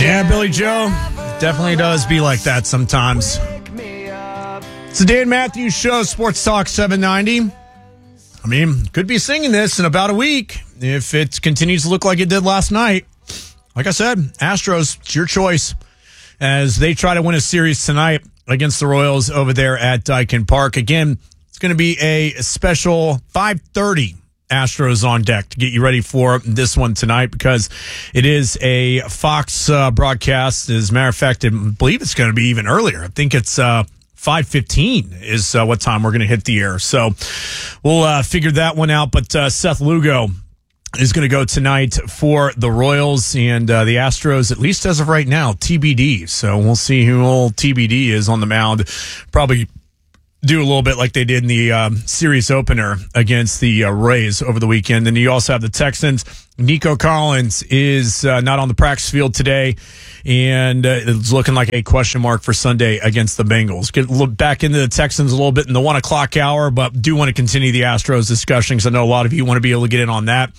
Yeah, Billy Joe definitely does be like that sometimes. It's the Dan Matthews Show, Sports Talk 790. I mean, could be singing this in about a week if it continues to look like it did last night. Like I said, Astros, it's your choice as they try to win a series tonight against the Royals over there at Daikin Park. Again, it's going to be a special 5:30 Astros on deck to get you ready for this one tonight because it is a Fox broadcast. As a matter of fact, I believe it's going to be even earlier. I think it's 5:15 is what time we're going to hit the air. So we'll figure that one out. But Seth Lugo is going to go tonight for the Royals and the Astros, at least as of right now, TBD. So we'll see who old TBD is on the mound. Probably do a little bit like they did in the series opener against the Rays over the weekend. And you also have the Texans. Nico Collins is not on the practice field today, and it's looking like a question mark for Sunday against the Bengals. Get a little back into the Texans a little bit in the 1 o'clock hour, but do want to continue the Astros discussion because I know a lot of you want to be able to get in on that.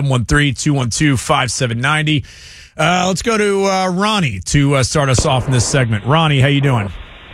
713-212-5790. Let's go to Ronnie to start us off in this segment. Ronnie, how you doing?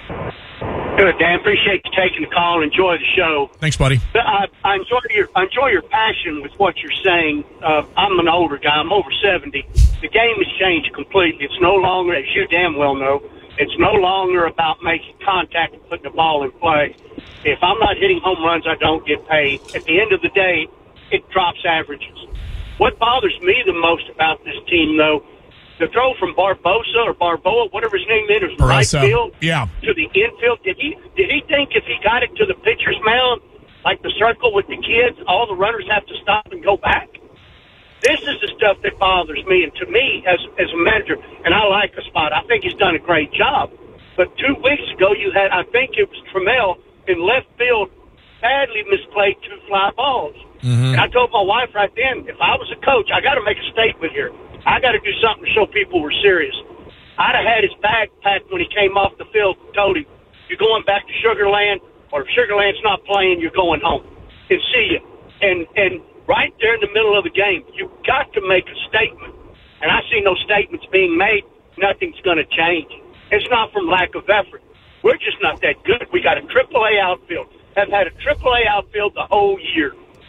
Good, Dan. Appreciate you taking the call and enjoy the show. Thanks, buddy. I enjoy your passion with what you're saying. I'm an older guy. I'm over 70. The game has changed completely. It's no longer, as you damn well know, it's no longer about making contact and putting the ball in play. If I'm not hitting home runs, I don't get paid. At the end of the day, it drops averages. What bothers me the most about this team, though, the throw from Barbosa or Barboa, whatever his name is, from right field to the infield. Did he think if he got it to the pitcher's mound, like the circle with the kids, all the runners have to stop and go back? This is the stuff that bothers me. And to me, as a manager, and I like Espada, I think he's done a great job. But 2 weeks ago, you had, I think it was Trammell in left field, badly misplayed 2 fly balls. Mm-hmm. And I told my wife right then, if I was a coach, I got to make a statement here. I got to do something to show people we're serious. I'd have had his bag packed when he came off the field and told him, you're going back to Sugar Land, or if Sugar Land's not playing, you're going home. And see you. And right there in the middle of the game, you've got to make a statement. And I see no statements being made. Nothing's going to change. It's not from lack of effort. We're just not that good. We got a AAA outfield. Have had a AAA outfield the whole year.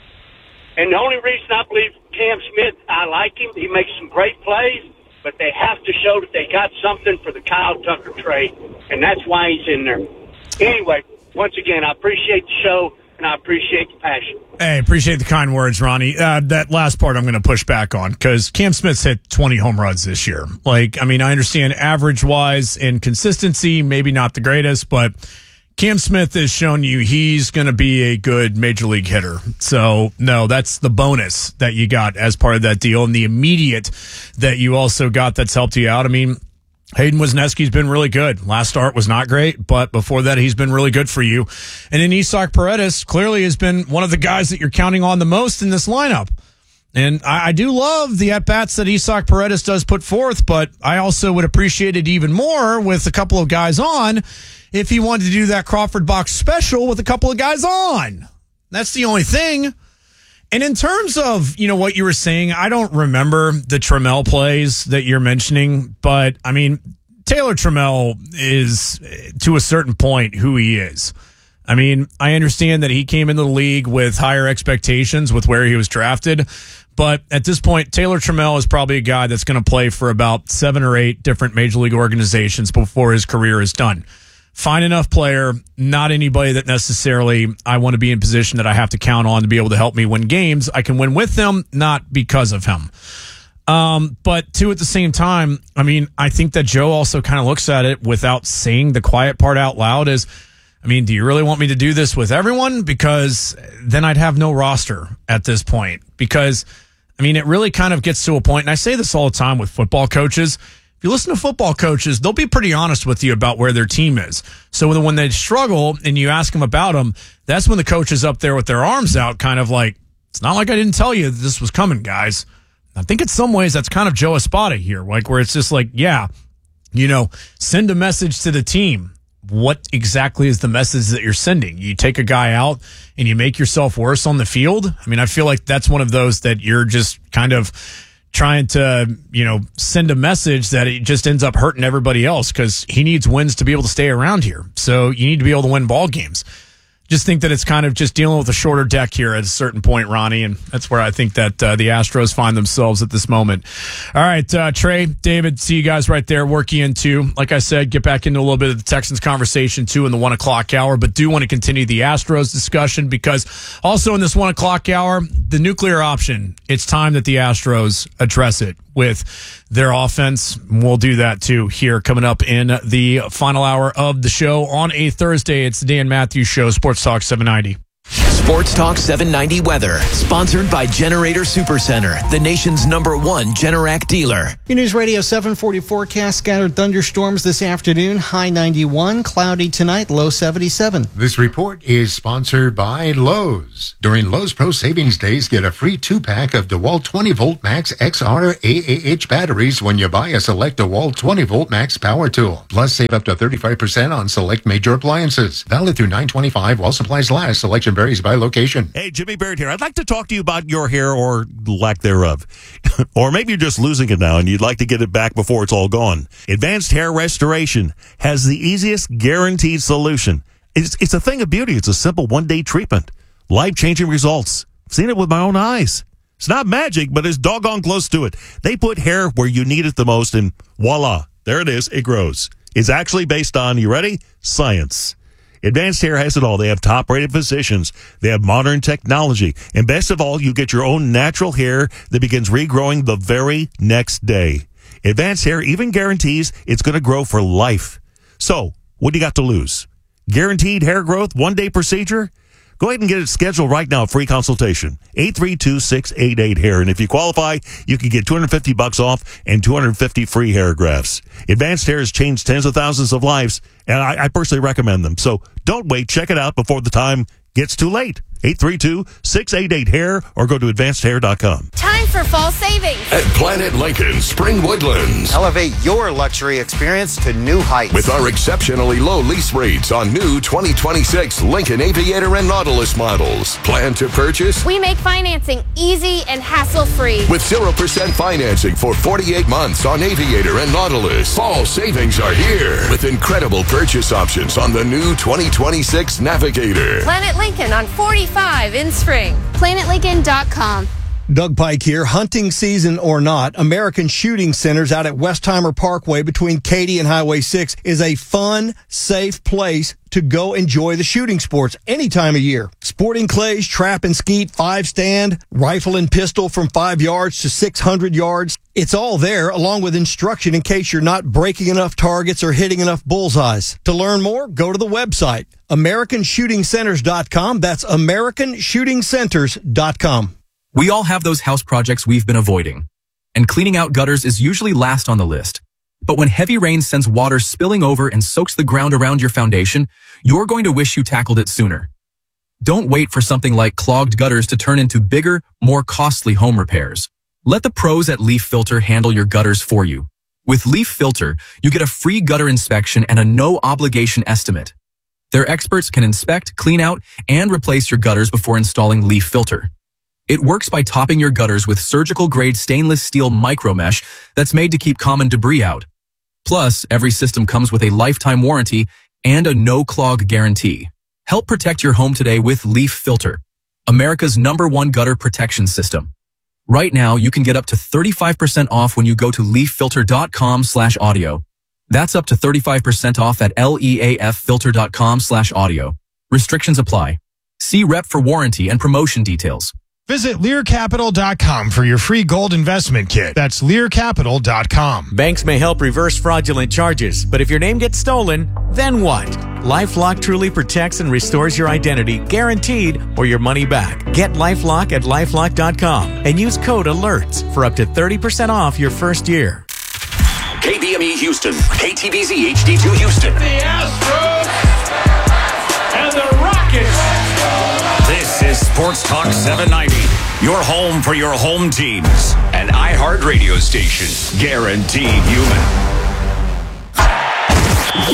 And the only reason I believe Cam Smith, I like him. He makes some great plays, but they have to show that they got something for the Kyle Tucker trade, and that's why he's in there. Anyway, once again, I appreciate the show, and I appreciate the passion. Hey, appreciate the kind words, Ronnie. That last part I'm going to push back on because Cam Smith's hit 20 home runs this year. Like, I mean, I understand average-wise and consistency, maybe not the greatest, but Cam Smith has shown you he's going to be a good major league hitter. So, no, that's the bonus that you got as part of that deal and the immediate that you also got that's helped you out. I mean, Hayden Wesneski's been really good. Last start was not great, but before that, he's been really good for you. And then Isaac Paredes clearly has been one of the guys that you're counting on the most in this lineup. And I do love the at-bats that Isaac Paredes does put forth, but I also would appreciate it even more with a couple of guys on if he wanted to do that Crawford box special with a couple of guys on. That's the only thing. And in terms of, you know, what you were saying, I don't remember the Trammell plays that you're mentioning, but, I mean, Taylor Trammell is, to a certain point, who he is. I mean, I understand that he came into the league with higher expectations with where he was drafted, but at this point, Taylor Trammell is probably a guy that's going to play for about 7 or 8 different major league organizations before his career is done. Fine enough player, not anybody that necessarily I want to be in position that I have to count on to be able to help me win games. I can win with him, not because of him. But two, at the same time, I mean, I think that Joe also kind of looks at it without saying the quiet part out loud is, I mean, do you really want me to do this with everyone? Because then I'd have no roster at this point. Because, I mean, it really kind of gets to a point, and I say this all the time with football coaches. If you listen to football coaches, they'll be pretty honest with you about where their team is. So when they struggle and you ask them about them, that's when the coach is up there with their arms out, kind of like, it's not like I didn't tell you this was coming, guys. I think in some ways that's kind of Joe Espada here, like where it's just like, yeah, you know, send a message to the team. What exactly is the message that you're sending? You take a guy out and you make yourself worse on the field? I mean, I feel like that's one of those that you're just kind of trying to, send a message that it just ends up hurting everybody else because he needs wins to be able to stay around here. So you need to be able to win ball games. Just think that it's kind of just dealing with a shorter deck here at a certain point, Ronnie, and that's where I think that the Astros find themselves at this moment. All right, Trey, David, see you guys right there. Work you into, like I said, get back into a little bit of the Texans conversation too in the 1 o'clock hour, but do want to continue the Astros discussion because also in this 1 o'clock hour, the nuclear option, it's time that the Astros address it with their offense. We'll do that too here coming up in the final hour of the show on a Thursday. It's the Dan Matthews Show, Sports Talk 790. Sports Talk 790 weather, sponsored by Generator Supercenter, the nation's #1 Generac dealer. Your News Radio 740 forecast, scattered thunderstorms this afternoon, high 91, cloudy tonight, low 77. This report is sponsored by Lowe's. During Lowe's Pro Savings Days, get a free 2-pack of DeWalt 20-volt Max XR AAH batteries when you buy a select DeWalt 20-volt Max power tool. Plus, save up to 35% on select major appliances. Valid through 9/25 while supplies last. Selection varies by location. Hey, Jimmy Baird here. I'd like to talk to you about your hair or lack thereof. Or maybe you're just losing it now and you'd like to get it back before it's all gone. Advanced Hair Restoration has the easiest guaranteed solution. It's a thing of beauty. It's a simple one-day treatment. Life-changing results. I've seen it with my own eyes. It's not magic, but it's doggone close to it. They put hair where you need it the most and voila, there it is. It grows. It's actually based on, you ready? Science. Advanced Hair has it all. They have top-rated physicians. They have modern technology. And best of all, you get your own natural hair that begins regrowing the very next day. Advanced Hair even guarantees it's going to grow for life. So, what do you got to lose? Guaranteed hair growth, one-day procedure? Go ahead and get it scheduled right now, free consultation. 832-688-HAIR. And if you qualify, you can get $250 off and 250 free hair grafts. Advanced Hair has changed tens of thousands of lives, and I personally recommend them. So don't wait. Check it out before the time gets too late. 832-688-HAIR or go to advancedhair.com. Time for fall savings at Planet Lincoln Spring Woodlands. Elevate your luxury experience to new heights with our exceptionally low lease rates on new 2026 Lincoln Aviator and Nautilus models. Plan to purchase? We make financing easy and hassle-free with 0% financing for 48 months on Aviator and Nautilus. Fall savings are here with incredible purchase options on the new 2026 Navigator. Planet Lincoln on 45 in Spring. PlanetLincoln.com. Doug Pike here. Hunting season or not, American Shooting Centers out at Westheimer Parkway between Katy and Highway 6 is a fun, safe place to go enjoy the shooting sports any time of year. Sporting clays, trap and skeet, 5-stand, rifle and pistol from 5 yards to 600 yards. It's all there, along with instruction in case you're not breaking enough targets or hitting enough bullseyes. To learn more, go to the website, AmericanShootingCenters.com. That's AmericanShootingCenters.com. We all have those house projects we've been avoiding, and cleaning out gutters is usually last on the list. But when heavy rain sends water spilling over and soaks the ground around your foundation, you're going to wish you tackled it sooner. Don't wait for something like clogged gutters to turn into bigger, more costly home repairs. Let the pros at Leaf Filter handle your gutters for you. With Leaf Filter, you get a free gutter inspection and a no-obligation estimate. Their experts can inspect, clean out, and replace your gutters before installing Leaf Filter. It works by topping your gutters with surgical-grade stainless steel micromesh that's made to keep common debris out. Plus, every system comes with a lifetime warranty and a no-clog guarantee. Help protect your home today with Leaf Filter, America's #1 gutter protection system. Right now, you can get up to 35% off when you go to leaffilter.com/audio. That's up to 35% off at leaffilter.com/audio. Restrictions apply. See rep for warranty and promotion details. Visit LearCapital.com for your free gold investment kit. That's LearCapital.com. Banks may help reverse fraudulent charges, but if your name gets stolen, then what? LifeLock truly protects and restores your identity, guaranteed, or your money back. Get LifeLock at LifeLock.com and use code ALERTS for up to 30% off your first year. KBME Houston, KTVZ HD2 Houston. The Astros and the Rockets. This is Sports Talk 790, your home for your home teams. An iHeart radio station, guaranteed human.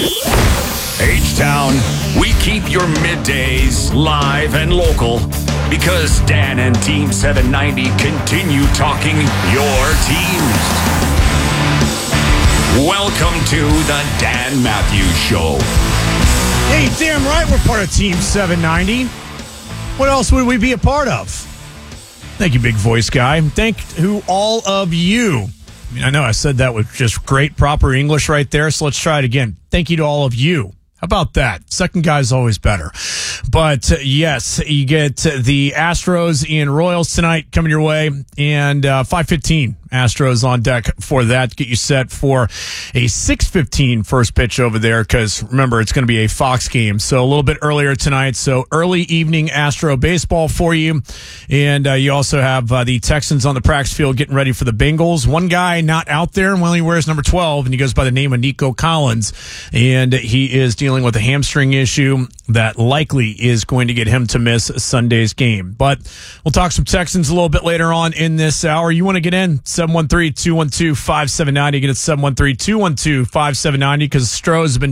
H-Town, we keep your middays live and local. because Dan and Team 790 continue talking your teams. Welcome to the Dan Matthews Show. Hey, damn right we're part of Team 790. What else would we be a part of? Thank you, big voice guy. Thank who all of you. I mean, I know I said that with just great proper English right there, so let's try it again. Thank you to all of you. How about that? Second guy's always better. But yes, you get the Astros and Royals tonight coming your way, and 5:15 Astros on deck for that. Get you set for a 6:15 first pitch over there, because remember, it's going to be a Fox game, so a little bit earlier tonight. So early evening Astro baseball for you. And you also have the Texans on the practice field getting ready for the Bengals. One guy not out there, well, he wears number 12, and he goes by the name of Nico Collins, and he is dealing with a hamstring issue that likely is going to get him to miss Sunday's game. But we'll talk some Texans a little bit later on in this hour. You want to get in? 713-212-5790. Again, it's 713-212-5790, because Stros have been